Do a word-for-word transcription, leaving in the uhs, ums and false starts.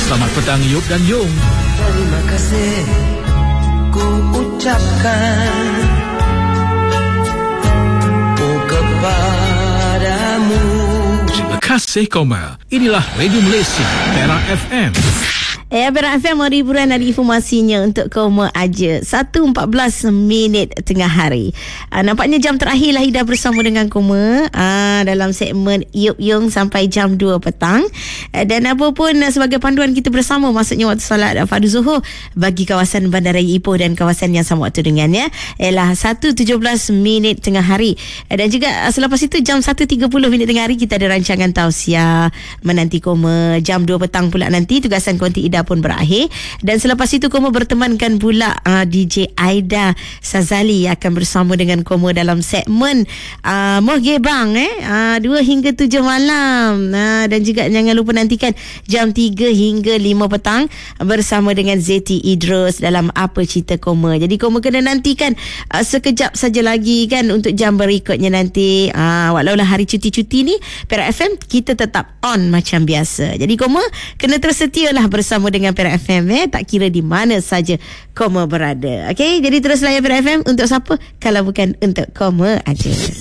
Selamat petang Yop dan Yung. Terima kasih ku ucapkan oh kepadamu. Terima kasih Koma. Inilah Radio Malaysia, Perak F M. Eh, Perak F M, hari hiburan, ada informasinya untuk Koma aja. satu empat belas minit tengah hari. Uh, nampaknya jam terakhir lah Ida bersama dengan Koma uh, dalam segmen Yop Yung sampai jam dua petang. Uh, dan apa pun uh, sebagai panduan kita bersama, maksudnya waktu solat Fardu Zuhur bagi kawasan Bandaraya Ipoh dan kawasan yang sama waktu dengannya ialah satu tujuh belas minit tengah hari. Uh, dan juga uh, selepas itu jam satu tiga puluh minit tengah hari kita ada rancangan tausiah menanti Koma. Jam dua petang pula nanti tugasan konti Ida pun berakhir, dan selepas itu Koma bertemankan pula uh, D J Aida Sazali akan bersama dengan Koma dalam segmen uh, Moh Gebang eh uh, dua hingga tujuh malam, uh, dan juga jangan lupa nantikan jam tiga hingga lima petang bersama dengan Zeti Idrus dalam Apa Cerita Koma. Jadi Koma kena nantikan uh, sekejap saja lagi kan untuk jam berikutnya nanti, uh, walaulah hari cuti-cuti ni Perak F M kita tetap on macam biasa. Jadi Koma kena terus setialah bersama dengan Perak F M eh, tak kira di mana saja Koma berada. Okey, jadi terus layan Perak F M untuk siapa kalau bukan untuk Koma aja.